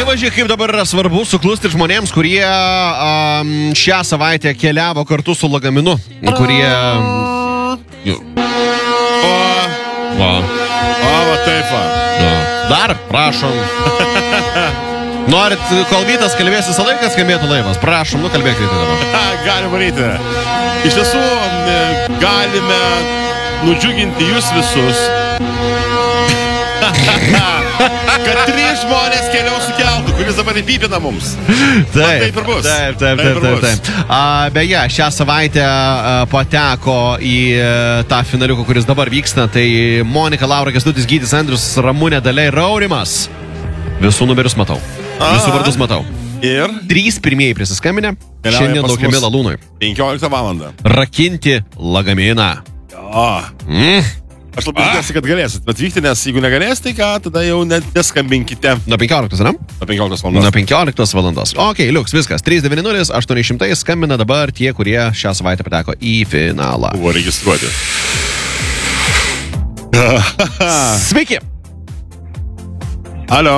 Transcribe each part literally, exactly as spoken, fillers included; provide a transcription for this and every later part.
Tai važiuok, kaip dabar yra svarbu suklusti žmonėms, kurie um, šią savaitę keliavo kartu su lagaminu, kurie... O, Va. o, va taip va. Va. Dar, prašom. Norit, kol Vytas kalbės visą laiką, skambėtų laivas. Prašom, nu kalbėkite dabar. Ha, galime varyti. Iš tiesų, galime nudžiuginti jūs visus. Kad trys žmonės keliaus su keltu, kuris dabar įpypina mums. Taip, taip ir bus. Taip, taip, taip, taip, taip. A, beje, šią savaitę a, pateko į a, tą finaliuką, kuris dabar vyksta. Tai Monika, Laura, Kęstutis, Gytis, Andrius, Ramunė, Dalia ir Aurimas. Visų numerius matau. Visų vardus matau. Ir? Trys pirmieji prisiskambinę. Šiandien laukiami Lalūnui. penkioliktą valandą. Rakinti lagaminą. O. Mm. Aš labai tikiuosi, kad galėsit atvykti, nes jeigu negalės, tai ką, tada jau net neskambinkite. Nuo penkioliktos, ne? Nuo penkioliktos valandos. Nuo penkioliktos valandos. Ok, liuks, viskas. trys devyni nulis aštuoni šimtai skambina dabar tie, kurie šią savaitę pateko į finalą. Buvo registruoti. Sveiki. Alio.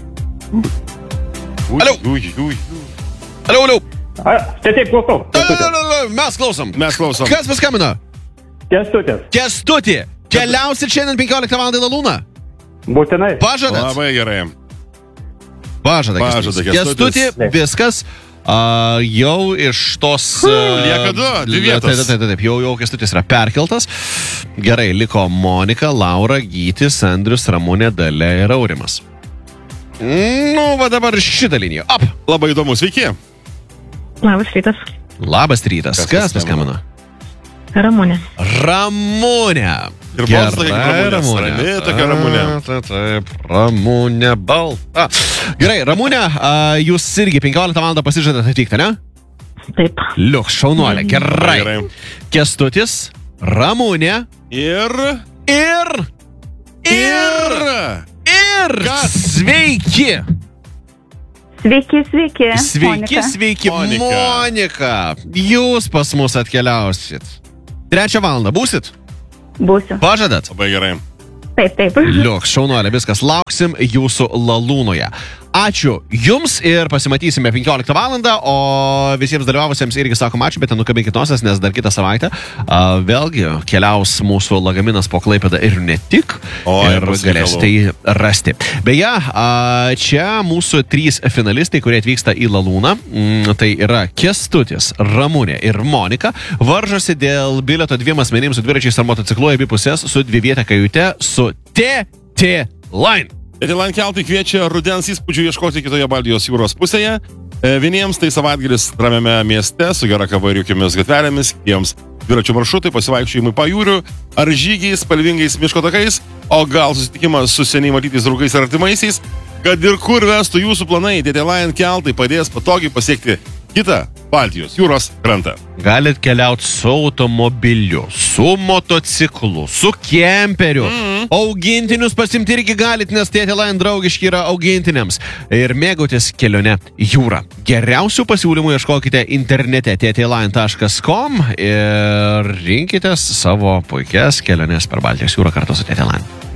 Alio. Ui, ui, ui. Alio, alio. Taip, taip, klausau. Mes klausom. Mes klausom. Kas paskambino? Kęstutis. Kęstuti. Keliausit šiandien penkioliktą valandą į Lalūną? Būtinai. Pažadat? Labai gerai. Pažadat, Pažada, Kęstuti. Kęstuti, Taip. viskas. Uh, jau iš tos... Uh, lieka du, dvi vietos. Taip, taip, taip, jau, jau Kęstutis yra perkeltas. Gerai, liko Monika, Laura, Gytis, Andrius, Ramunė, Dalia ir Aurimas. Nu, va dabar šitą liniją. Up. Labai įdomu, sveiki. Labas rytas. Labas rytas. Kas Kas paskambino? paskambino? Ramunė. Ramunė. Ir balsas tokia kaip Ramunės. Rami tokia Ramunė. Taip, taip, Ramunė balta. Gerai, Ramunė, a, jūs irgi penkioliktą valandą pasižadat atvykti, ne? Taip. Liuks, šaunuolė, gerai. Gerai. Kęstutis, Ramunė Ir... ir... ir... ir... Kas? Sveiki. Sveiki, sveiki. Sveiki, Monika. sveiki, Monika. Monika. Jūs pas mus atkeliausit. Trečią valandą būsit? Būsiu. Pažadat? Labai gerai. Taip, taip. Liuks, šaunuolė, viskas. Lauksim jūsų Lalūnoje. Ačiū jums ir pasimatysime penkioliktą valandą, o visiems dalyvavusiems irgi sakom ačiū, bet nenukabinkit nosies, nes dar kitą savaitę a, vėlgi keliaus mūsų lagaminas po Klaipėdą ir ne tik, O, ir bus galėsite jį rasti. Beje, a, čia mūsų trys finalistai, kurie atvyksta į Lalūną, m, tai yra Kęstutis, Ramunė ir Monika, varžosi dėl bilieto dviem asmenims su dviračiais ar motociklu į abi pusės su dviviete kajute su T T Line. T T Line keltai kviečia rudens įspūdžių ieškoti kitoje Baltijos jūros pusėje. E, Vieniems tai savaitgalis ramiame mieste su gera kava ir jaukiamis gatvelėmis, kitiems dviračių maršrutai, pasivaikščiojimai pajūrių ar žygiai spalvingais miško takais, o gal susitikimas su seniai matytais draugais ir artimaisiais. Kad ir kur vestų jūsų planai, T T Line keltai padės patogiai pasiekti kitą Baltijos jūros krantą. Galit keliauti su automobiliu, su motociklu, su kemperiu. Mm. Augintinius pasimti irgi galit, nes T T Line draugiški yra augintiniams. Ir mėgautis kelionę jūrą. Geriausių pasiūlymų ieškokite internete t t line taškas com ir rinkitės savo puikias keliones per Baltijos jūrą kartu su T T Line.